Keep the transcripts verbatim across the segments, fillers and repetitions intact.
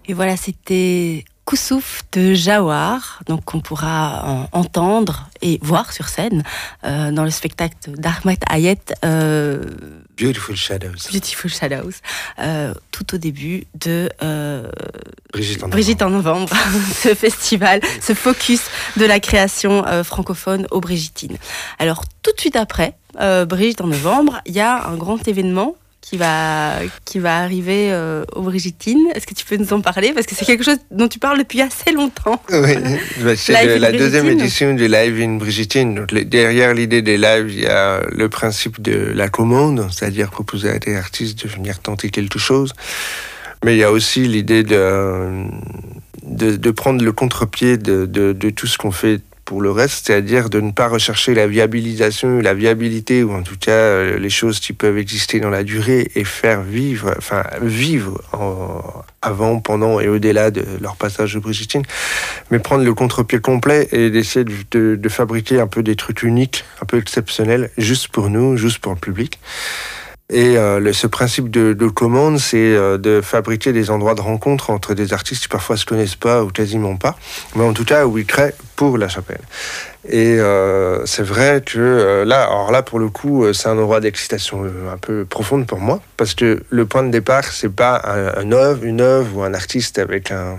Et voilà, c'était Koussouf de Jawar, donc qu'on pourra en entendre et voir sur scène euh, dans le spectacle d'Ahmed Ayet. Euh, Beautiful Shadows. Beautiful Shadows, euh, tout au début de euh, Brigitte en Brigitte en novembre, ce festival, ce focus de la création euh, francophone aux Brigitines. Alors tout de suite après euh, Brigitte en novembre, il y a un grand événement qui va, qui va arriver euh, aux Brigitines. Est-ce que tu peux nous en parler? Parce que c'est quelque chose dont tu parles depuis assez longtemps. Oui, c'est le, la deuxième édition du Live in Brigitine. Donc, les, derrière l'idée des lives, il y a le principe de la commande, c'est-à-dire proposer à des artistes de venir tenter quelque chose. Mais il y a aussi l'idée de, de, de prendre le contre-pied de, de, de tout ce qu'on fait pour le reste, c'est-à-dire de ne pas rechercher la viabilisation, la viabilité, ou en tout cas les choses qui peuvent exister dans la durée et faire vivre, enfin vivre en, avant, pendant et au-delà de leur passage de Brigitine, mais prendre le contre-pied complet et d'essayer de, de, de fabriquer un peu des trucs uniques, un peu exceptionnels, juste pour nous, juste pour le public. Et euh, le, ce principe de, de commande, c'est euh, de fabriquer des endroits de rencontre entre des artistes qui parfois se connaissent pas ou quasiment pas, mais en tout cas où ils créent pour la chapelle. Et euh, c'est vrai que euh, là, alors là pour le coup, c'est un endroit d'excitation un peu profonde pour moi, parce que le point de départ, c'est pas un, un œuvre, une œuvre ou un artiste avec un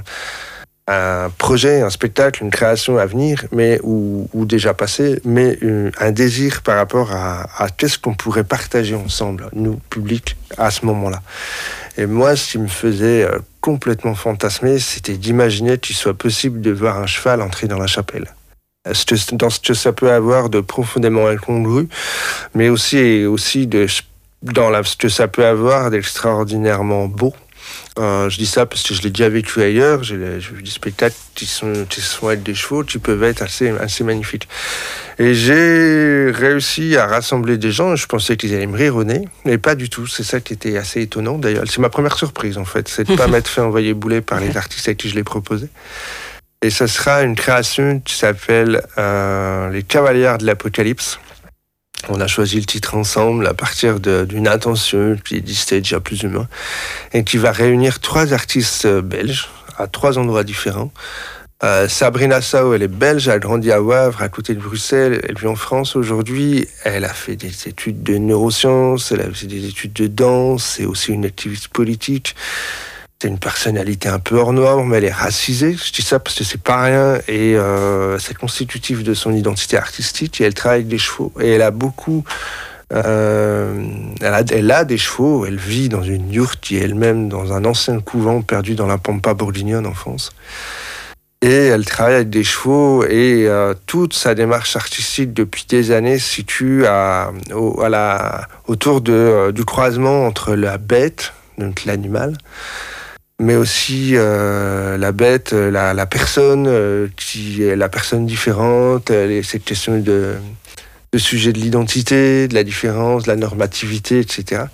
un projet, un spectacle, une création à venir, mais ou, ou déjà passé, mais une, un désir par rapport à, à qu'est-ce qu'on pourrait partager ensemble, nous, public, à ce moment-là. Et moi, ce qui me faisait euh, complètement fantasmer, c'était d'imaginer qu'il soit possible de voir un cheval entrer dans la chapelle. Dans ce que ça peut avoir de profondément incongru, mais aussi, et aussi de, dans la, ce que ça peut avoir d'extraordinairement beau. Euh, je dis ça parce que je l'ai déjà vécu ailleurs. J'ai, j'ai vu des spectacles qui sont, qui sont avec des chevaux qui peuvent être assez, assez magnifiques. Et j'ai réussi à rassembler des gens. Je pensais qu'ils allaient me rire au nez, mais pas du tout. C'est ça qui était assez étonnant. D'ailleurs, c'est ma première surprise en fait, c'est de ne pas m'être fait envoyer bouler par les artistes avec qui je l'ai proposé. Et ça sera une création qui s'appelle euh, Les Cavalières de l'Apocalypse. On a choisi le titre ensemble à partir de, d'une intention qui existait déjà plus ou moins et qui va réunir trois artistes belges à trois endroits différents. Euh, Sabrina Sao, elle est belge, elle a grandi à Wavre, à côté de Bruxelles, elle vit en France aujourd'hui. Elle a fait des études de neurosciences, elle a fait des études de danse, c'est aussi une activiste politique. C'est une personnalité un peu hors norme, mais elle est racisée. Je dis ça parce que c'est pas rien et euh, c'est constitutif de son identité artistique. Et elle travaille avec des chevaux et elle a beaucoup. Euh, elle, a, elle a des chevaux. Elle vit dans une yourte qui est elle-même dans un ancien couvent perdu dans la Pampa bourguignonne en France. Et elle travaille avec des chevaux et euh, toute sa démarche artistique depuis des années se situe à, au, à la, autour de, euh, du croisement entre la bête, donc l'animal, mais aussi euh, la bête, la, la personne, euh, qui est la personne différente, les, cette question de, de sujet de l'identité, de la différence, de la normativité, et cetera.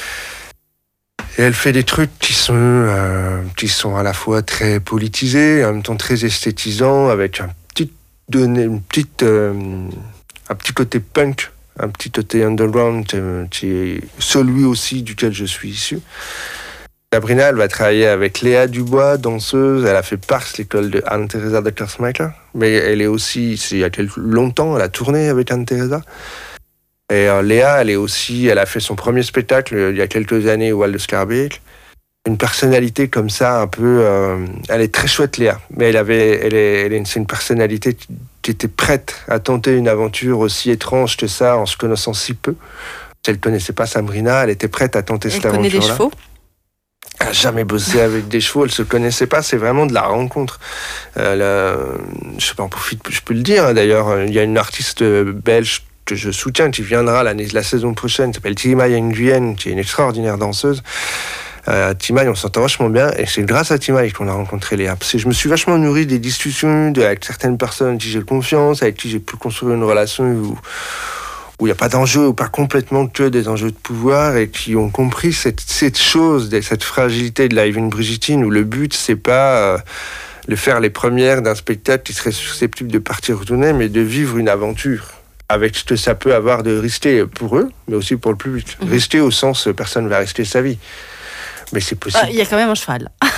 Et elle fait des trucs qui sont, euh, qui sont à la fois très politisés, en même temps très esthétisants, avec un petit, donné, une petite, euh, un petit côté punk, un petit côté underground, euh, qui est celui aussi duquel je suis issu. Sabrina, elle va travailler avec Léa Dubois, danseuse. Elle a fait Pars, l'école de Anne-Theresa de Kersmaker. Mais elle est aussi, il y a quelques, longtemps, elle a tourné avec Anne-Theresa. Et euh, Léa, elle est aussi, elle a fait son premier spectacle euh, il y a quelques années au Waldeskarbeek. Une personnalité comme ça, un peu, euh, elle est très chouette, Léa. Mais elle avait, elle est, elle est, c'est une personnalité qui, qui était prête à tenter une aventure aussi étrange que ça, en se connaissant si peu. Elle ne connaissait pas Sabrina, elle était prête à tenter elle cette aventure-là. Elle connaît des chevaux. Elle n'a jamais bossé avec des chevaux, elle ne se connaissait pas, c'est vraiment de la rencontre. Euh, la, je sais pas, je peux le dire, hein, d'ailleurs, il y a une artiste belge que je soutiens, qui viendra l'année, la saison prochaine, qui s'appelle Timaya Nguyen, qui est une extraordinaire danseuse. Euh, Timaya, on s'entend vachement bien, et c'est grâce à Timaya qu'on a rencontré Léa. Parce que je me suis vachement nourri des discussions de, avec certaines personnes avec qui j'ai confiance, avec qui j'ai pu construire une relation où où il n'y a pas d'enjeu, ou pas complètement que des enjeux de pouvoir, et qui ont compris cette, cette chose, cette fragilité de Live in Brigitine, où le but, c'est pas euh, de faire les premières d'un spectacle qui serait susceptible de partir retourner, mais de vivre une aventure, avec ce que ça peut avoir de risqué pour eux, mais aussi pour le public. Mmh. Risqué au sens, personne ne va risquer sa vie. Mais c'est possible. Il euh, y a quand même un cheval.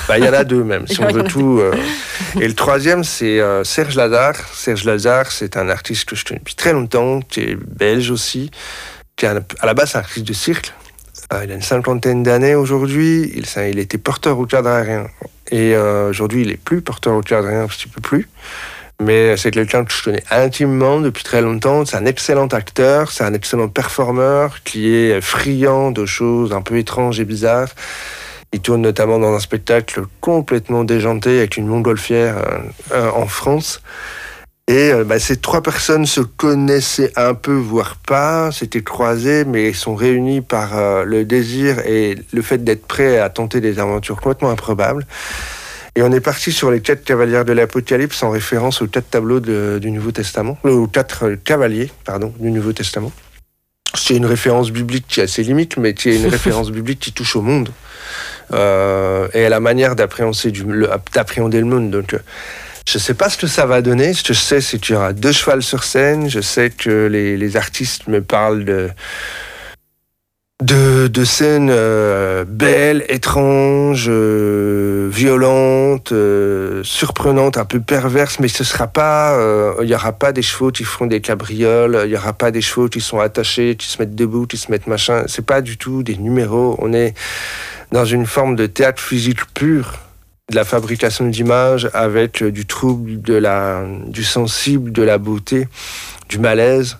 Bah, il y en a deux même, si on veut tout. Euh... Et le troisième, c'est euh, Serge Lazare. Serge Lazare, c'est un artiste que je connais depuis très longtemps, qui est belge aussi, qui est un, à la base un artiste de cirque. Euh, il a une cinquantaine d'années aujourd'hui. Il, il était porteur au cadre aérien. Et euh, aujourd'hui, il n'est plus porteur au cadre aérien, un petit peu plus. Mais c'est quelqu'un que je connais intimement depuis très longtemps. C'est un excellent acteur, c'est un excellent performeur qui est friand de choses un peu étranges et bizarres. Il tourne notamment dans un spectacle complètement déjanté avec une montgolfière euh, euh, en France. Et euh, bah, ces trois personnes se connaissaient un peu, voire pas, s'étaient croisées, mais sont réunies par euh, le désir et le fait d'être prêts à tenter des aventures complètement improbables. Et on est parti sur les quatre cavalières de l'Apocalypse en référence aux quatre tableaux de, du Nouveau Testament, euh, aux quatre cavaliers, pardon, du Nouveau Testament. C'est une référence biblique qui a ses limites, mais qui est une référence biblique qui touche au monde. Euh, et à la manière d'appréhender, du, le, d'appréhender le monde. Donc, euh, je ne sais pas ce que ça va donner. Ce que je sais, c'est qu'il y aura deux chevals sur scène. Je sais que les, les artistes me parlent de, de, de scènes euh, belles, étranges, euh, violentes, euh, surprenantes, un peu perverses, mais ce sera pas, euh, il n'y aura pas des chevaux qui font des cabrioles, il n'y aura pas des chevaux qui sont attachés, qui se mettent debout, qui se mettent machin. C'est pas du tout des numéros. On est dans une forme de théâtre physique pur, de la fabrication d'images avec du trouble, de la, du sensible, de la beauté, du malaise.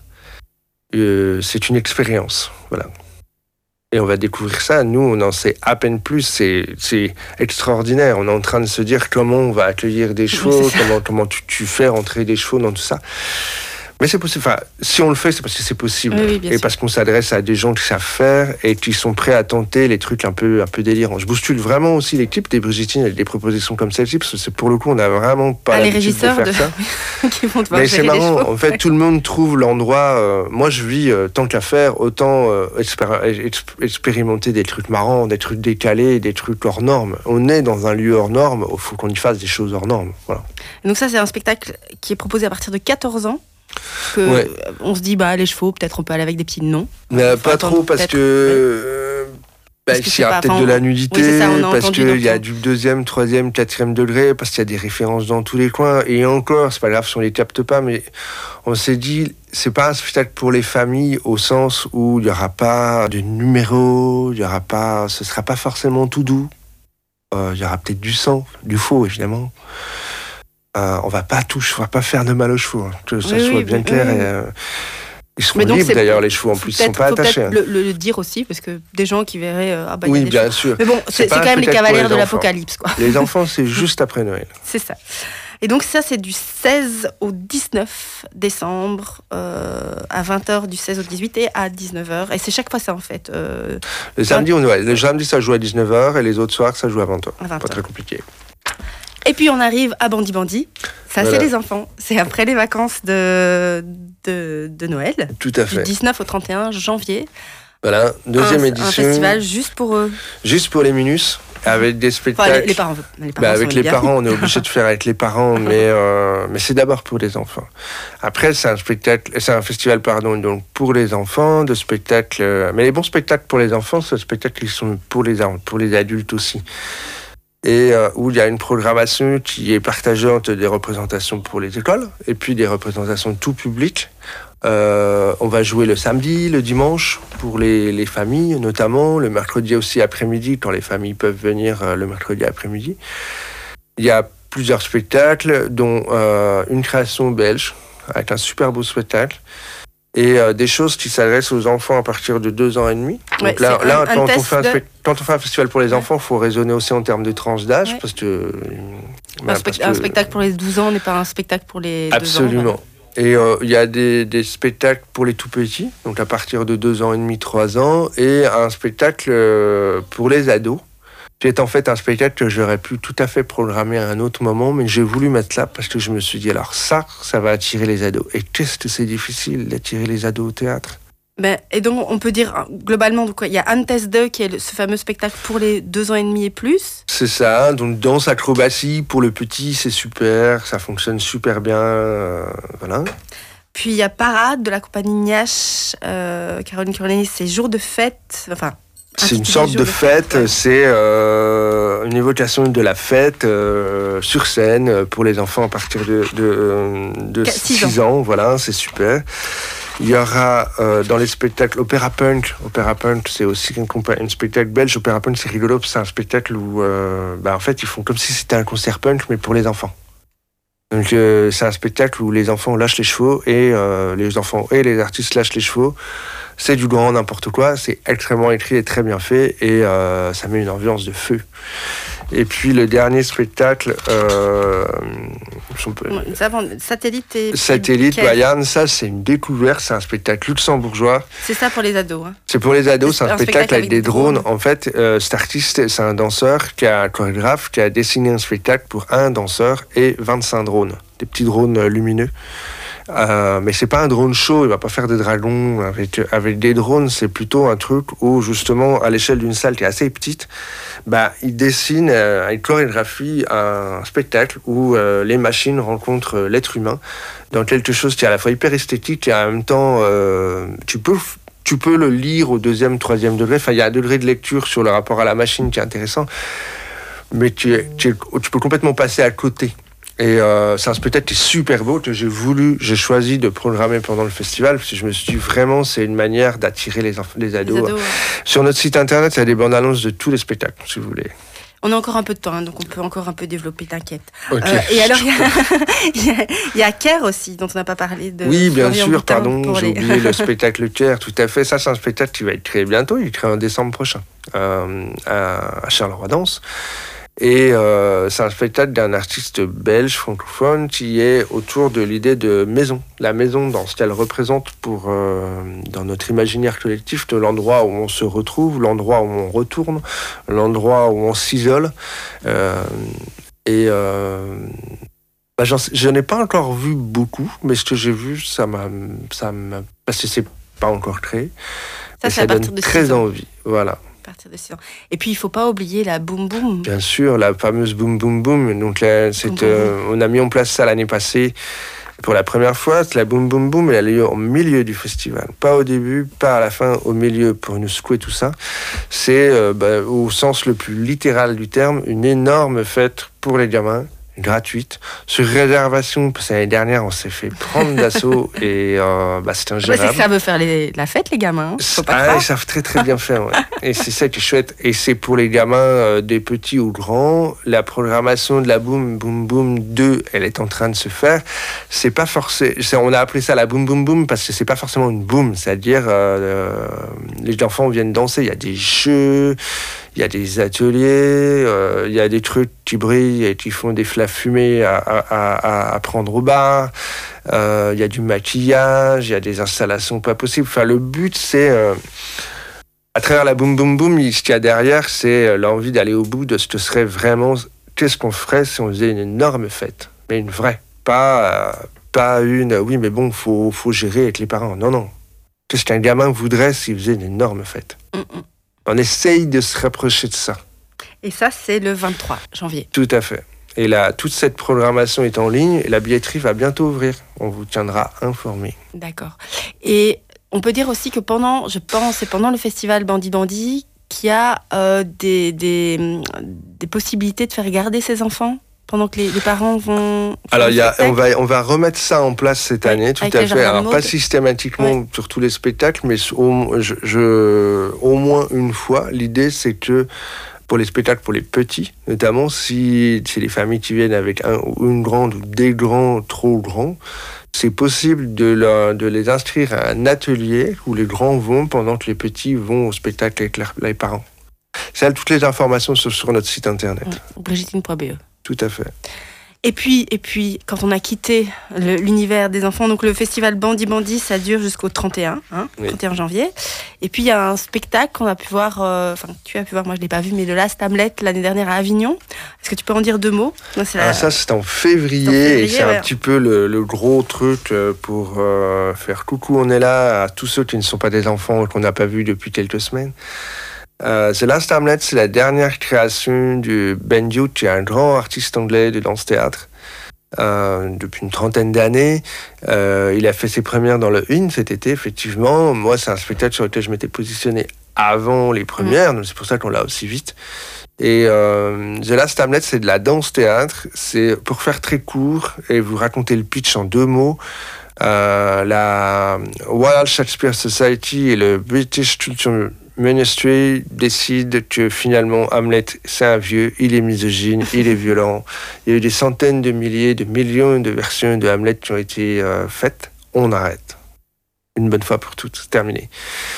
Euh, c'est une expérience, voilà. Et on va découvrir ça. Nous, on en sait à peine plus. C'est, c'est extraordinaire. On est en train de se dire comment on va accueillir des chevaux, oui, comment, comment tu, tu fais rentrer des chevaux dans tout ça. Mais c'est possible. Enfin, si on le fait, c'est parce que c'est possible. Oui, oui, et sûr. Parce qu'on s'adresse à des gens qui savent faire et qui sont prêts à tenter les trucs un peu, un peu délirants. Je bouscule vraiment aussi l'équipe des Brigitines et des propositions comme celle-ci, parce que c'est pour le coup, on n'a vraiment pas ah, l'habitude de faire de... ça. qui vont devoir Mais c'est marrant. En fait, tout le monde trouve l'endroit. Euh, moi, je vis euh, tant qu'à faire, autant euh, expér- expérimenter des trucs marrants, des trucs décalés, des trucs hors normes. On est dans un lieu hors norme. Il faut qu'on y fasse des choses hors normes. Voilà. Donc ça, c'est un spectacle qui est proposé à partir de quatorze ans. Que ouais. On se dit, bah, les chevaux, peut-être on peut aller avec des petits noms. Mais pas trop, parce que, euh, bah, parce que il y a pas, peut-être enfin, de la nudité, oui, ça, parce qu'il y a du deuxième, troisième, quatrième degré, parce qu'il y a des références dans tous les coins. Et encore, c'est pas grave si on les capte pas, mais on s'est dit, c'est pas un spectacle pour les familles au sens où il y aura pas de numéros, il y aura pas, ce sera pas forcément tout doux. Euh, il y aura peut-être du sang, du faux, évidemment. Euh, on va pas toucher, on va pas faire de mal aux chevaux, hein, que ça oui, soit oui, bien oui, clair. Oui. Et, euh, ils seront donc, libres d'ailleurs, les chevaux en plus, ils sont pas attachés. Faut peut-être hein. le, le dire aussi, parce que des gens qui verraient. Euh, ah bah, oui, y a des bien chevaux. sûr. Mais bon, c'est, c'est, c'est quand même les cavalières les de l'Apocalypse, quoi. Les enfants, c'est juste après Noël. C'est ça. Et donc ça, c'est du seize au dix-neuf décembre, euh, à vingt heures du seize au dix-huit et à dix-neuf heures. Et c'est chaque fois ça, en fait. Euh, le samedi, on, ouais, le samedi, ça joue à dix-neuf heures et les autres soirs, ça joue à vingt heures. À vingt heures. Pas très compliqué. Et puis on arrive à Bandi Bandi. Ça, voilà. C'est les enfants. C'est après les vacances de, de, de Noël. Tout à fait. Du dix-neuf au trente et un janvier. Voilà, deuxième un, édition. Un festival juste pour eux. Juste pour les minus, avec des spectacles. Enfin, les, les parents. Les parents bah, avec les bien. parents, on est obligé de faire avec les parents, mais, euh, mais c'est d'abord pour les enfants. Après, c'est un spectacle, c'est un festival, pardon, donc pour les enfants, de spectacles. Mais les bons spectacles pour les enfants, c'est des spectacles qui sont pour les, pour les adultes aussi. Et euh, où il y a une programmation qui est partagée entre des représentations pour les écoles et puis des représentations tout public. Euh, on va jouer le samedi, le dimanche pour les, les familles notamment, le mercredi aussi après-midi quand les familles peuvent venir euh, le mercredi après-midi. Il y a plusieurs spectacles dont euh, une création belge avec un super beau spectacle. Et euh, des choses qui s'adressent aux enfants à partir de deux ans et demi. Ouais, Donc là, là un, quand, un on fait un spe- de... quand on fait un festival pour les enfants, il faut raisonner aussi en termes de tranche d'âge. Ouais. Parce que, bah, un, spe- parce que... un spectacle pour les douze ans n'est pas un spectacle pour les Absolument. deux ans. Voilà. Et il euh, y a des, des spectacles pour les tout petits, donc à partir de deux ans et demi, trois ans, et un spectacle euh, pour les ados, qui est en fait un spectacle que j'aurais pu tout à fait programmer à un autre moment, mais j'ai voulu mettre là parce que je me suis dit, alors ça, ça va attirer les ados. Et qu'est-ce que c'est difficile d'attirer les ados au théâtre. Ben, et donc, on peut dire, globalement, donc, il y a Antes deux, qui est le, ce fameux spectacle pour les deux ans et demi et plus. C'est ça, donc danse, acrobatie, pour le petit, c'est super, ça fonctionne super bien, euh, voilà. Puis, il y a Parade, de la compagnie Niache, euh, Caroline Curlini, c'est jour de fête, enfin... C'est une sorte de fête, fête ouais. c'est euh, au niveau l'évocation de la fête euh, sur scène pour les enfants à partir de, de, de six ans. Voilà, c'est super. Il y aura euh, dans les spectacles Opéra Punk. Opéra Punk, c'est aussi un, un spectacle belge. Opéra Punk, c'est rigolo, c'est un spectacle où, euh, bah, en fait, ils font comme si c'était un concert punk, mais pour les enfants. Donc, euh, c'est un spectacle où les enfants lâchent les chevaux et euh, les enfants et les artistes lâchent les chevaux. C'est du grand n'importe quoi, c'est extrêmement écrit et très bien fait, et euh, ça met une ambiance de feu. Et puis le dernier spectacle, euh, Satellite et Satellite, Bayern, ça c'est une découverte, c'est un spectacle luxembourgeois. C'est ça pour les ados. Hein. C'est pour les ados, c'est, c'est un, un spectacle, spectacle avec, avec des drones. drones. En fait, euh, cet artiste, c'est un danseur, qui a un chorégraphe, qui a dessiné un spectacle pour un danseur et vingt-cinq drones, des petits drones lumineux. Euh, mais c'est pas un drone show, il va pas faire des dragons avec, avec des drones, c'est plutôt un truc où justement à l'échelle d'une salle qui est assez petite, bah, il dessine euh, une chorégraphie, un spectacle où euh, les machines rencontrent l'être humain dans quelque chose qui est à la fois hyper esthétique et en même temps euh, tu peux tu peux le lire au deuxième, troisième degré, enfin il y a un degré de lecture sur le rapport à la machine qui est intéressant, mais tu, tu, tu peux complètement passer à côté. Et euh, c'est un spectacle qui est super beau, que j'ai voulu, j'ai choisi de programmer pendant le festival, parce que je me suis dit vraiment, c'est une manière d'attirer les, enfants, les ados. Les ados ouais. Sur notre site internet, il y a des bandes annonces de tous les spectacles, si vous voulez. On a encore un peu de temps, hein, donc on peut encore un peu développer, t'inquiète. Okay. Euh, et alors, il y a, y a Care aussi, dont on n'a pas parlé. De oui, bien sûr, Boutin pardon, j'ai les... oublié le spectacle Care, tout à fait. Ça, c'est un spectacle qui va être créé bientôt, il est créé en décembre prochain, euh, à, à Charleroi-Danse. Et euh, c'est un spectacle d'un artiste belge francophone qui est autour de l'idée de maison. La maison dans ce qu'elle représente pour, euh, dans notre imaginaire collectif, de l'endroit où on se retrouve, l'endroit où on retourne, l'endroit où on s'isole. Euh, et euh, bah, j'en, je n'ai pas encore vu beaucoup, mais ce que j'ai vu, ça m'a, ça m'a, parce que c'est pas encore créé. Ça, ça donne très envie. Voilà. Et puis il faut pas oublier la boum boum. Bien sûr, la fameuse boum boum boum. Donc là, c'est, boum, euh, boum. On a mis en place ça l'année passée pour la première fois. La boum boum boum, elle a lieu au milieu du festival, pas au début, pas à la fin, au milieu pour nous secouer tout ça. C'est euh, bah, au sens le plus littéral du terme, une énorme fête pour les gamins. Gratuite, sur réservation, parce que l'année dernière, on s'est fait prendre d'assaut et euh, bah, c'était ingérable. C'est que ça veut faire les, la fête, les gamins. Faut pas ah, ils savent très très bien faire, ouais. Et c'est ça qui est chouette. Et c'est pour les gamins, euh, des petits ou grands. La programmation de la Boum Boum Boum deux, elle est en train de se faire. C'est pas forcément... On a appelé ça la Boum Boum Boum parce que c'est pas forcément une boum, c'est-à-dire euh, les enfants viennent danser, il y a des jeux... Il y a des ateliers, euh, il y a des trucs qui brillent et qui font des flammes fumées à, à, à, à prendre au bar. Euh, il y a du maquillage, il y a des installations pas possibles. Enfin, le but, c'est... Euh, à travers la boum boum boum, ce qu'il y a derrière, c'est l'envie d'aller au bout de ce que serait vraiment... Qu'est-ce qu'on ferait si on faisait une énorme fête? Mais une vraie. Pas, euh, pas une... Oui, mais bon, il faut, faut gérer avec les parents. Non, non. Qu'est-ce qu'un gamin voudrait s'il faisait une énorme fête? Mm-mm. On essaye de se rapprocher de ça. Et ça, c'est le vingt-trois janvier. Tout à fait. Et là, toute cette programmation est en ligne et la billetterie va bientôt ouvrir. On vous tiendra informé. D'accord. Et on peut dire aussi que pendant, je pense, c'est pendant le festival Bandi Bandi qu'il y a euh, des, des, des possibilités de faire garder ses enfants pendant que les, les parents vont... Alors, y a, on, va, on va remettre ça en place cette oui, année, tout à fait. Alors, pas systématiquement oui. sur tous les spectacles, mais au, je, je, au moins une fois. L'idée, c'est que pour les spectacles, pour les petits, notamment, si c'est les familles qui viennent avec un ou une grande ou des grands trop grands, c'est possible de, leur, de les inscrire à un atelier où les grands vont pendant que les petits vont au spectacle avec leur, les parents. Ça, toutes les informations sont sur notre site internet. Oui, brigitine point b e. Tout à fait. Et puis, et puis, quand on a quitté le, l'univers des enfants, donc le festival Bandi Bandi, ça dure jusqu'au trente et un, hein, oui. trente et un janvier. Et puis, il y a un spectacle qu'on a pu voir, enfin, euh, tu as pu voir, moi je ne l'ai pas vu, mais de Last Hamlet l'année dernière à Avignon. Est-ce que tu peux en dire deux mots? Moi, c'est la... ah, ça, c'est en février, c'est en février et c'est ouais. un petit peu le, le gros truc pour euh, faire coucou, on est là à tous ceux qui ne sont pas des enfants et qu'on n'a pas vus depuis quelques semaines. Euh, The Last Hamlet, c'est la dernière création de Ben Duke, qui est un grand artiste anglais de danse-théâtre. Euh, depuis une trentaine d'années. Euh, il a fait ses premières dans le In cet été, effectivement. Moi, c'est un spectacle sur lequel je m'étais positionné avant les premières, mmh. donc c'est pour ça qu'on l'a aussi vite. Et euh, The Last Hamlet, c'est de la danse-théâtre. C'est, pour faire très court et vous raconter le pitch en deux mots, euh, la Royal Shakespeare Society et le British Culture Ministry décident que finalement Hamlet, c'est un vieux, il est misogyne, il est violent. Il y a eu des centaines de milliers, de millions de versions de Hamlet qui ont été euh, faites. On arrête. Une bonne fois pour toutes, c'est terminé.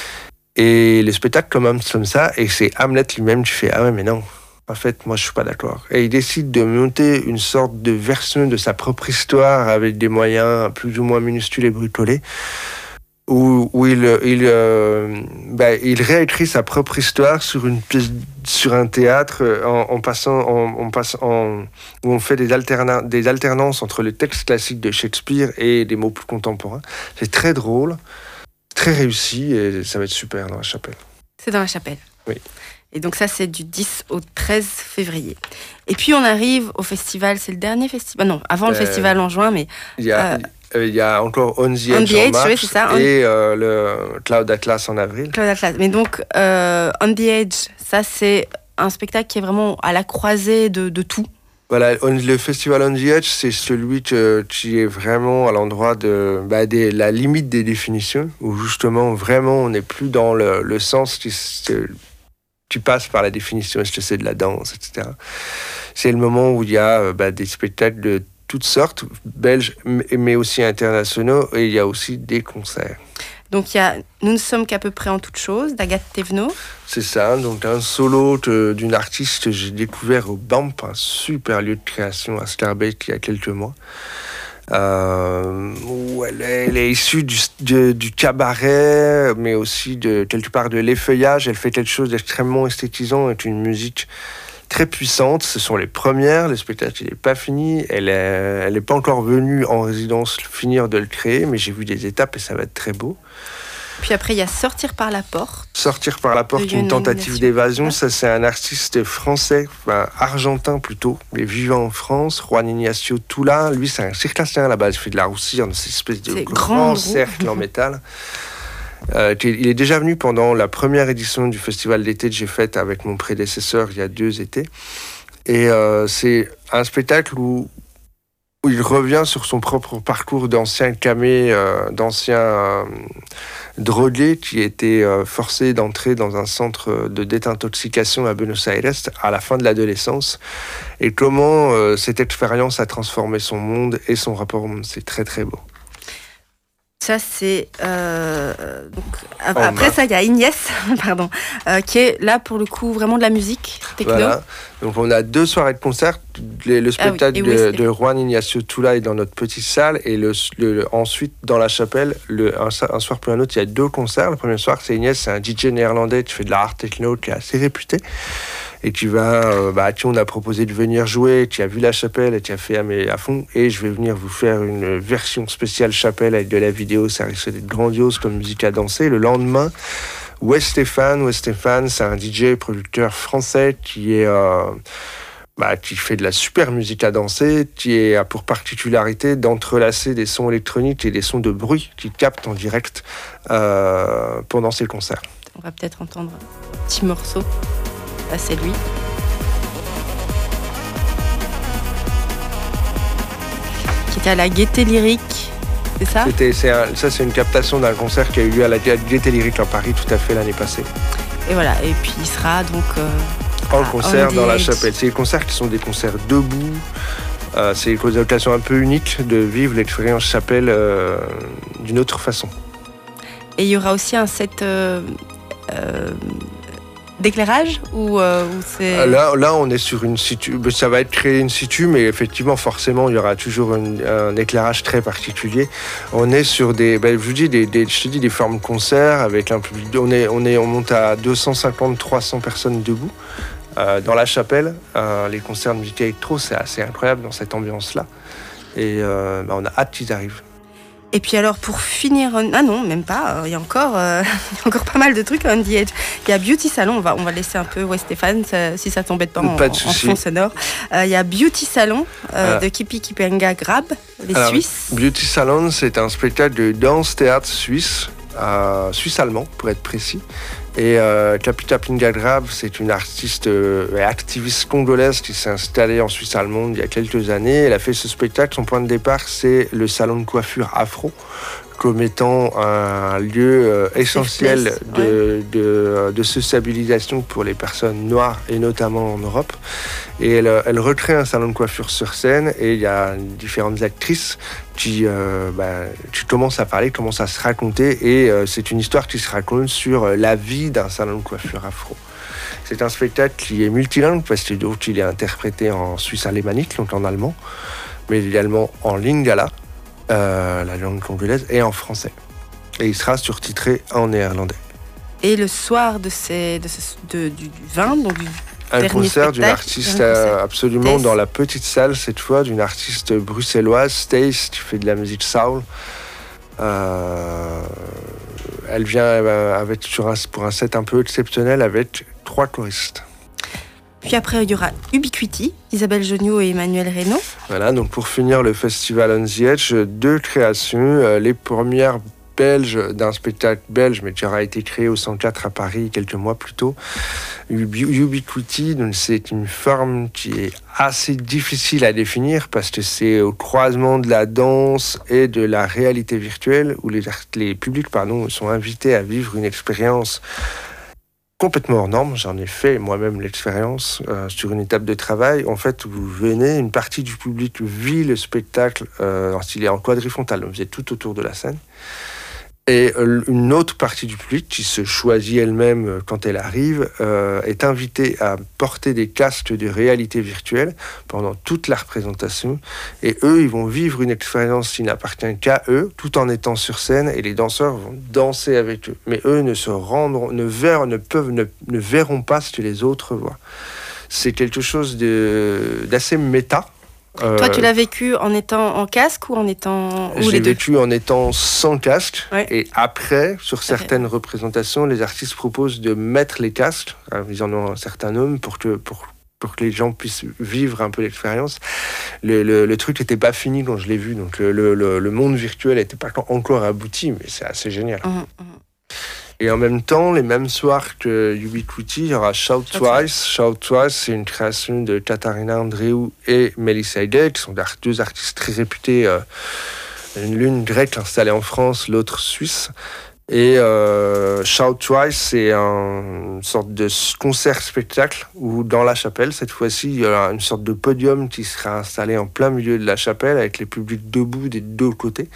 Et le spectacle commence comme ça, et c'est Hamlet lui-même qui fait « Ah ouais, mais non, en fait, moi, je suis pas d'accord. » Et il décide de monter une sorte de version de sa propre histoire avec des moyens plus ou moins minuscules et bricolés, où, où il, il, euh, bah, il réécrit sa propre histoire sur, une pièce, sur un théâtre en, en passant, en, en passant en, où on fait des, alterna, des alternances entre les textes classiques de Shakespeare et des mots plus contemporains. C'est très drôle. Très réussi et ça va être super dans la chapelle. C'est dans la chapelle. Oui. Et donc ça, c'est du dix au treize février. Et puis on arrive au festival, c'est le dernier festival, non, avant euh, le festival en juin, mais... Il y a, euh, euh, y a encore On the Edge en mars, oui, c'est ça, et euh, le Cloud Atlas en avril. Cloud Atlas. Mais donc, euh, On the Edge, ça c'est un spectacle qui est vraiment à la croisée de, de tout. Voilà, le festival On the Edge, c'est celui que, qui est vraiment à l'endroit de bah, des, la limite des définitions, où justement, vraiment, on n'est plus dans le, le sens qui, qui passe par la définition, est-ce que c'est de la danse, et cetera. C'est le moment où il y a bah, des spectacles de toutes sortes, belges, mais aussi internationaux, et il y a aussi des concerts. Donc il y a Nous ne sommes qu'à peu près en toute chose d'Agathe Thévenot. C'est ça, donc un solo de, d'une artiste que j'ai découvert au B A M P, un super lieu de création à Scarbeck il y a quelques mois. Euh, où elle est, elle est issue du, de, du cabaret, mais aussi de quelque part de l'effeuillage. Elle fait quelque chose d'extrêmement esthétisant avec une musique très puissante. Ce sont les premières, le spectacle n'est pas fini. Elle n'est elle est pas encore venue en résidence finir de le créer, mais j'ai vu des étapes et ça va être très beau. Puis après, il y a Sortir par la porte. Sortir par la porte, une tentative d'évasion. Ça, c'est un artiste français, enfin argentin plutôt, mais vivant en France. Juan Ignacio Tula. Lui, c'est un circassien à la base. Il fait de la roussire dans cette espèce de grand cercle en métal. Euh, il est déjà venu pendant la première édition du festival d'été que j'ai faite avec mon prédécesseur il y a deux étés. Et euh, c'est un spectacle où, où il revient sur son propre parcours d'ancien camé, euh, d'ancien euh, drogué qui était euh, forcé d'entrer dans un centre de désintoxication à Buenos Aires à la fin de l'adolescence. Et comment euh, cette expérience a transformé son monde et son rapport au monde. C'est très très beau. Ça, c'est... Euh, donc, après oh, ça, il y a Inès, pardon, euh, qui est là, pour le coup, vraiment de la musique techno. Voilà. Donc, on a deux soirées de concert. Le, le spectacle ah oui, de, oui, de Juan Ignacio Tula est dans notre petite salle. Et le, le, ensuite, dans la chapelle, le, un, un soir plus un autre, il y a deux concerts. Le premier soir, c'est Inès, c'est un D J néerlandais qui fait de la art techno, qui est assez réputé. Et qui va, euh, bah, qui on a proposé de venir jouer, qui a vu la chapelle et qui a fait à, mes, à fond. Et je vais venir vous faire une version spéciale chapelle avec de la vidéo. Ça risque d'être grandiose comme musique à danser. Le lendemain, Wes Stéphane. Wes Stéphane, c'est un D J producteur français qui est, euh, bah, qui fait de la super musique à danser, qui a pour particularité d'entrelacer des sons électroniques et des sons de bruit qu'il capte en direct euh, pendant ses concerts. On va peut-être entendre un petit morceau. Ah, c'est lui. Qui était à la Gaîté Lyrique, c'est ça ? C'était, c'est un, ça, c'est une captation d'un concert qui a eu lieu à la Gaîté Lyrique à Paris tout à fait l'année passée. Et voilà, et puis il sera donc... Euh, en concert dans la chapelle. C'est des concerts qui sont des concerts debout. Euh, c'est une occasion un peu unique de vivre l'expérience chapelle euh, d'une autre façon. Et il y aura aussi un set... Euh, euh, d'éclairage ou, euh, ou c'est... Là, là, on est sur une situ. Ça va être créé in situ, mais effectivement, forcément, il y aura toujours une, un éclairage très particulier. On est sur des, ben, je vous dis, des, des, je te dis, des formes concerts avec un public. On est, on est, on monte à deux cent cinquante à trois cents personnes debout euh, dans la chapelle. Euh, les concerts de musique électro, c'est assez incroyable dans cette ambiance-là. Et euh, ben, on a hâte qu'ils arrivent. Et puis alors pour finir, ah non même pas, il euh, y a encore, euh, y a encore pas mal de trucs à On the Edge. Il y a Beauty Salon, on va on va laisser un peu Wes Stéphane ça, si ça t'embête pas, pas en, en fond sonore. Il euh, y a Beauty Salon euh, ah. de Kipi Kipenga Grab, les alors, Suisses. Beauty Salon, c'est un spectacle de danse théâtre suisse euh, suisse-allemand pour être précis. Et euh, Kapita Pingadrab, c'est une artiste euh, et activiste congolaise qui s'est installée en Suisse allemande il y a quelques années. Elle a fait ce spectacle, son point de départ, c'est le salon de coiffure afro, comme étant un lieu euh, essentiel de, de, de sociabilisation pour les personnes noires, et notamment en Europe. Et elle, elle recrée un salon de coiffure sur scène, et il y a différentes actrices qui, euh, bah, qui commencent à parler, commencent à se raconter, et euh, c'est une histoire qui se raconte sur la vie d'un salon de coiffure afro. C'est un spectacle qui est multilingue, parce qu'il est interprété en suisse alémanique, donc en allemand, mais également en lingala, Euh, la langue congolaise, et en français. Et il sera surtitré en néerlandais. Et le soir de ces, de ce, de, du, du vingt, donc du un concert d'une artiste euh, absolument Stace. Dans la petite salle, cette fois, d'une artiste bruxelloise, Stace, qui fait de la musique soul. Euh, elle vient euh, avec, sur un, pour un set un peu exceptionnel avec trois choristes. Puis après, il y aura Ubiquity, Isabelle Jonio et Emmanuel Reynaud. Voilà, donc pour finir le festival On the Edge, deux créations. Euh, les premières belges d'un spectacle belge, mais qui aura été créé au cent quatre à Paris quelques mois plus tôt. Ubiquity, donc c'est une forme qui est assez difficile à définir parce que c'est au croisement de la danse et de la réalité virtuelle où les, les publics pardon, sont invités à vivre une expérience complètement hors norme. J'en ai fait moi-même l'expérience euh, sur une étape de travail. En fait, vous venez, une partie du public vit le spectacle euh, il est en quadrifrontal, donc vous êtes tout autour de la scène. Et euh, une autre partie du public qui se choisit elle-même euh, quand elle arrive euh, est invitée à porter des casques de réalité virtuelle pendant toute la représentation. Et eux, ils vont vivre une expérience qui n'appartient qu'à eux, tout en étant sur scène, et les danseurs vont danser avec eux. Mais eux ne se rendront, ne verront, ne peuvent, ne, ne verront pas ce que les autres voient. C'est quelque chose de, d'assez méta. Euh, Toi, tu l'as vécu en étant en casque ou en étant... Ou J'ai les deux vécu en étant sans casque. Ouais. Et après, sur certaines okay. représentations, les artistes proposent de mettre les casques. Ils en ont un certain nombre pour que, pour, pour que les gens puissent vivre un peu l'expérience. Le, le, le truc n'était pas fini quand je l'ai vu. Donc le, le, le monde virtuel n'était pas encore abouti, mais c'est assez génial. Mmh, mmh. Et en même temps, les mêmes soirs que Ubiquity, il y aura Shout Twice. Shout Twice, c'est une création de Katharina Andreou et Melissa Hegel, qui sont deux artistes très réputés, euh, l'une grecque installée en France, l'autre suisse. Et euh, Shout Twice, c'est un, une sorte de concert-spectacle où, dans la chapelle, cette fois-ci, il y aura une sorte de podium qui sera installé en plein milieu de la chapelle avec les publics debout des deux côtés.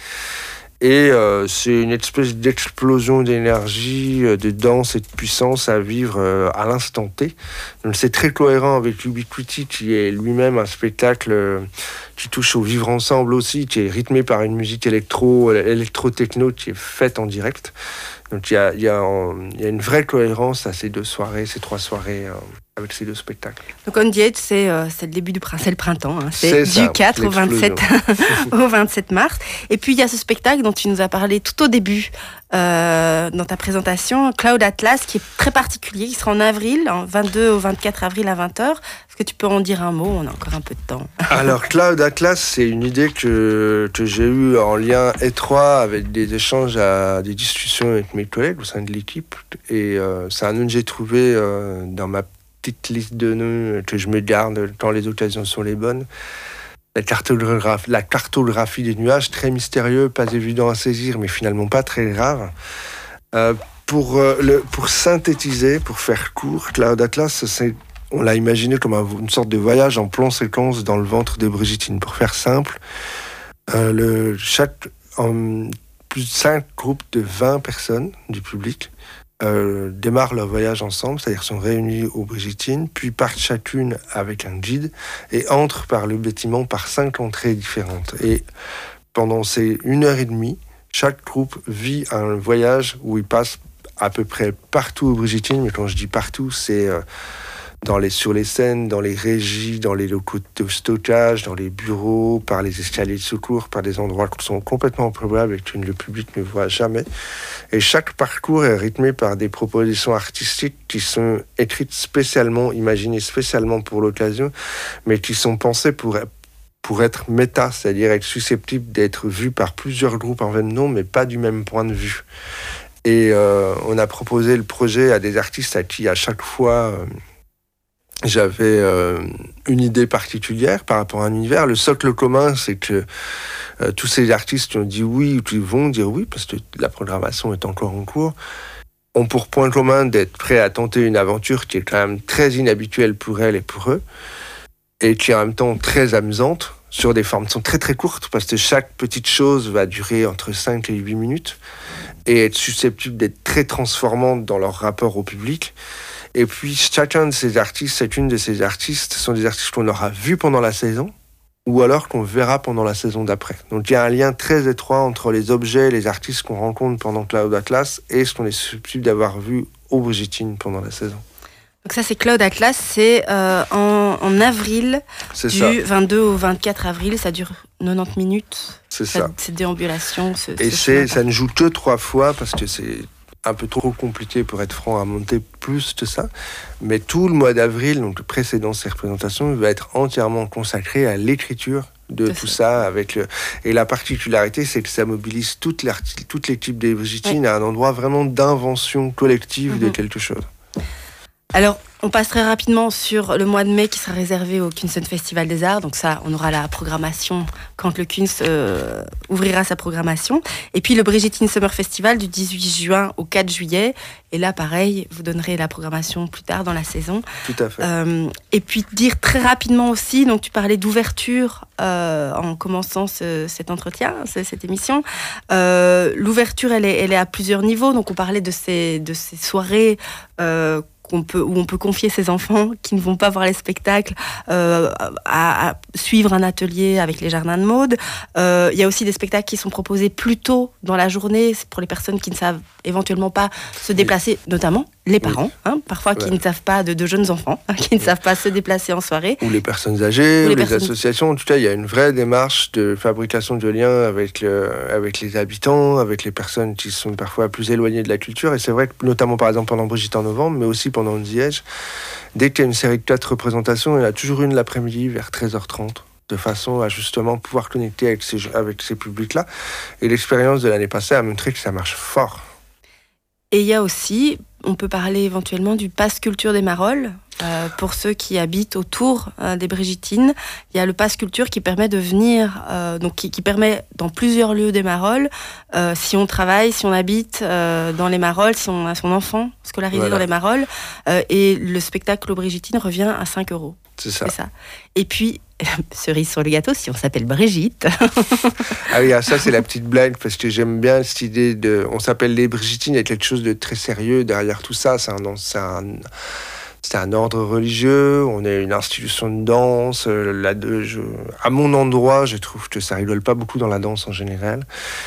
Et euh, c'est une espèce d'explosion d'énergie, de danse et de puissance à vivre euh, à l'instant T. Donc c'est très cohérent avec Ubiquity, qui est lui-même un spectacle euh, qui touche au vivre ensemble aussi, qui est rythmé par une musique électro, électro-techno qui est faite en direct. Donc il y a, y, a, y a une vraie cohérence à ces deux soirées, ces trois soirées, euh, avec ces deux spectacles. Donc On the Edge, c'est, euh, c'est le début du printemps, c'est le printemps. Hein. C'est, c'est du ça, quatre au vingt-sept, au vingt-sept mars. Et puis il y a ce spectacle dont tu nous as parlé tout au début euh, dans ta présentation, Cloud Atlas, qui est très particulier, qui sera en avril, en vingt-deux au vingt-quatre avril à vingt heures. Est-ce que tu peux en dire un mot? On a encore un peu de temps. Alors Cloud Atlas, c'est une idée que, que j'ai eue en lien étroit avec des échanges, à, des discussions avec mes collègues au sein de l'équipe. Et euh, c'est un nom que j'ai trouvé euh, dans ma petite liste de noms que je me garde quand les occasions sont les bonnes. La cartographie, la cartographie des nuages, très mystérieux, pas évident à saisir, mais finalement pas très grave. Euh, pour, euh, le, pour synthétiser, pour faire court, Cloud Atlas, c'est, on l'a imaginé comme un, une sorte de voyage en plan séquence dans le ventre de Brigitine. Pour faire simple, euh, le, chaque, en, plus de cinq groupes de vingt personnes du public Euh, démarrent leur voyage ensemble, c'est-à-dire sont réunis aux Brigitines, puis partent chacune avec un guide et entrent par le bâtiment par cinq entrées différentes. Et pendant ces une heure et demie, chaque groupe vit un voyage où il passe à peu près partout aux Brigitines, mais quand je dis partout, c'est euh, dans les, sur les scènes, dans les régies, dans les locaux de stockage, dans les bureaux, par les escaliers de secours, par des endroits qui sont complètement improbables et que le public ne voit jamais. Et chaque parcours est rythmé par des propositions artistiques qui sont écrites spécialement, imaginées spécialement pour l'occasion, mais qui sont pensées pour, pour être méta, c'est-à-dire être susceptibles d'être vues par plusieurs groupes en même nom, mais pas du même point de vue. Et euh, on a proposé le projet à des artistes à qui, à chaque fois, euh, j'avais euh, une idée particulière par rapport à un univers. Le socle commun, c'est que euh, tous ces artistes qui ont dit oui ou qui vont dire oui, parce que la programmation est encore en cours, ont pour point commun d'être prêts à tenter une aventure qui est quand même très inhabituelle pour elles et pour eux, et qui est en même temps très amusante, sur des formes qui sont très très courtes, parce que chaque petite chose va durer entre cinq et huit minutes, et être susceptible d'être très transformante dans leur rapport au public. Et puis chacun de ces artistes, chacune de ces artistes, sont des artistes qu'on aura vus pendant la saison, ou alors qu'on verra pendant la saison d'après. Donc il y a un lien très étroit entre les objets, les artistes qu'on rencontre pendant Cloud Atlas, et ce qu'on est susceptible d'avoir vu au Brigitine pendant la saison. Donc ça, c'est Cloud Atlas, c'est euh, en, en avril, c'est du ça. vingt-deux au vingt-quatre avril, ça dure quatre-vingt-dix minutes. C'est ça. Cette déambulation. Ce, Et ce c'est, ça ne joue que trois fois, parce que c'est un peu trop compliqué pour être franc à monter plus que ça. Mais tout le mois d'avril, donc précédant ces représentations, il va être entièrement consacré à l'écriture de tout ça. ça avec le... Et la particularité, c'est que ça mobilise toute, toute l'équipe des Brigitines oui. à un endroit vraiment d'invention collective mm-hmm. de quelque chose. Alors, on passe très rapidement sur le mois de mai qui sera réservé au Kunsten Festival des Arts. Donc ça, on aura la programmation quand le Kunst euh, ouvrira sa programmation. Et puis le Brigitine Summer Festival du dix-huit juin au quatre juillet. Et là, pareil, vous donnerez la programmation plus tard dans la saison. Tout à fait. Euh, et puis dire très rapidement aussi, donc tu parlais d'ouverture euh, en commençant ce, cet entretien, cette émission. Euh, l'ouverture, elle est, elle est à plusieurs niveaux. Donc on parlait de ces, de ces soirées euh, qu'on peut, où on peut confier ses enfants qui ne vont pas voir les spectacles euh, à, à suivre un atelier avec les Jardins de Maude. Euh, il y a aussi des spectacles qui sont proposés plus tôt dans la journée pour les personnes qui ne savent éventuellement pas se déplacer, oui. notamment les parents, oui. hein, parfois ouais. qui ne savent pas, de, de jeunes enfants, hein, qui ne ouais. savent pas se déplacer en soirée. Ou les personnes âgées, ou les, ou les personnes... associations. En tout cas, il y a une vraie démarche de fabrication de liens avec, le, avec les habitants, avec les personnes qui sont parfois plus éloignées de la culture. Et c'est vrai que, notamment par exemple pendant Brigitte en novembre, mais aussi pendant Liège, dès qu'il y a une série de quatre représentations, il y en a toujours une l'après-midi vers treize heures trente, de façon à justement pouvoir connecter avec ces, avec ces publics-là. Et l'expérience de l'année passée a montré que ça marche fort. Et il y a aussi, on peut parler éventuellement du Pass Culture des Marolles. Euh, pour ceux qui habitent autour euh, des Brigitines, il y a le Pass Culture qui permet de venir, euh, donc qui, qui permet dans plusieurs lieux des Marolles, euh, si on travaille, si on habite euh, dans les Marolles, si on a son enfant scolarisé voilà. dans les Marolles, euh, et le spectacle aux Brigitines revient à cinq euros. C'est ça. C'est ça. Et puis, cerise sur le gâteau, si on s'appelle Brigitte. Ah oui, ça c'est la petite blague, parce que j'aime bien cette idée de... On s'appelle les Brigitines, il y a quelque chose de très sérieux derrière tout ça, c'est un... C'est un... C'est un ordre religieux, on est une institution de danse. Là, de, je, à mon endroit, je trouve que ça rigole pas beaucoup dans la danse en général.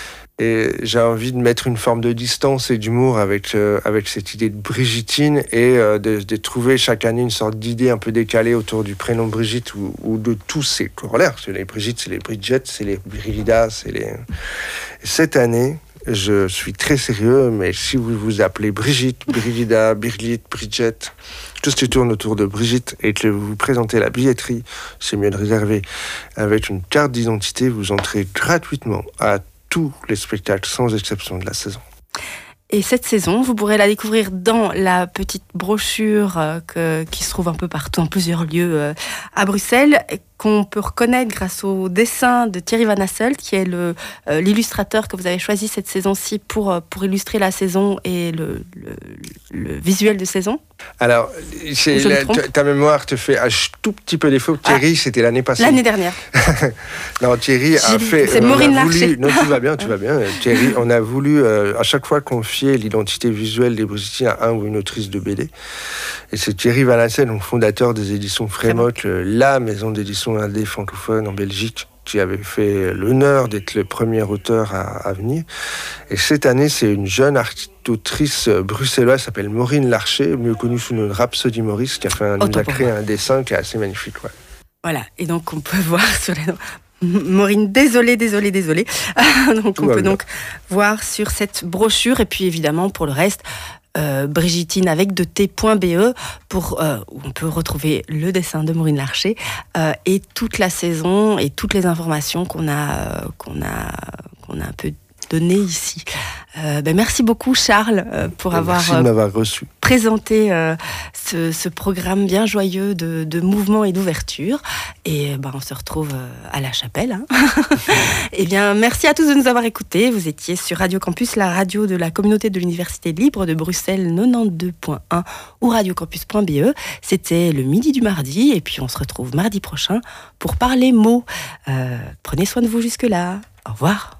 Et j'ai envie de mettre une forme de distance et d'humour avec, euh, avec cette idée de Brigitine et euh, de, de trouver chaque année une sorte d'idée un peu décalée autour du prénom Brigitte ou, ou de tous ses corollaires. C'est les Brigitte, c'est les Bridget, c'est les Brigida, c'est les... Et cette année, je suis très sérieux, mais si vous vous appelez Brigitte, Brigida, Birgit, Bridget, tout ce qui tourne autour de Brigitte et que vous vous présentez à la billetterie, c'est mieux de réserver avec une carte d'identité, vous entrez gratuitement à tous les spectacles sans exception de la saison. Et cette saison, vous pourrez la découvrir dans la petite brochure euh, que, qui se trouve un peu partout, dans plusieurs lieux euh, à Bruxelles, qu'on peut reconnaître grâce au dessin de Thierry Van Hasselt, qui est le, euh, l'illustrateur que vous avez choisi cette saison-ci pour, euh, pour illustrer la saison et le, le, le visuel de saison. Alors, c'est la, ta mémoire te fait un tout petit peu défaut. Thierry, ah, c'était l'année passée. L'année dernière. Non, Thierry J'ai a fait... C'est Maureen Larcher. Non, tu vas bien, tu vas bien. Thierry, on a voulu, euh, à chaque fois, confier l'identité visuelle des Brigitines à un ou une autrice de B D. Et c'est Thierry Van Hasselt, donc fondateur des éditions Frémoc, la maison d'édition indé francophone en Belgique, qui avait fait l'honneur d'être le premier auteur à, à venir. Et cette année, c'est une jeune autrice bruxelloise qui s'appelle Maureen Larcher, mieux connue sous le nom de Rhapsody Maurice, qui a, fait un, nous a créé un dessin qui est assez magnifique. Ouais. Voilà, et donc on peut voir sur les... Maureen, désolée, désolée, désolée. donc Tout on peut bien. donc voir sur cette brochure, et puis évidemment pour le reste, euh, Brigitine avec de t.be pour euh, où on peut retrouver le dessin de Maureen Larcher euh, et toute la saison et toutes les informations qu'on a, euh, qu'on a, qu'on a un peu données ici. Euh, ben merci beaucoup Charles euh, pour ben, avoir, merci de m'avoir reçu. présenté euh, ce, ce programme bien joyeux de, de mouvement et d'ouverture. Et ben, on se retrouve à la chapelle. Hein. Et bien, merci à tous de nous avoir écoutés. Vous étiez sur Radio Campus, la radio de la communauté de l'Université libre de Bruxelles quatre-vingt-douze point un ou radiocampus point b e. C'était le midi du mardi et puis on se retrouve mardi prochain pour parler mots. Euh, prenez soin de vous jusque-là. Au revoir.